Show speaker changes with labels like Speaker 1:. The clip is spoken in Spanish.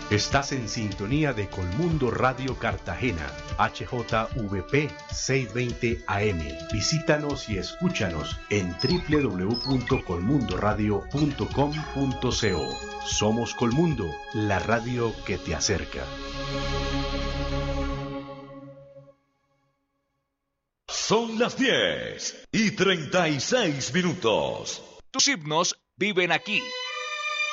Speaker 1: Estás en sintonía de Colmundo Radio Cartagena, HJVP 620 AM. Visítanos y escúchanos en www.colmundoradio.com.co. Somos Colmundo, la radio que te acerca.
Speaker 2: Son las 10:36. Tus himnos viven aquí.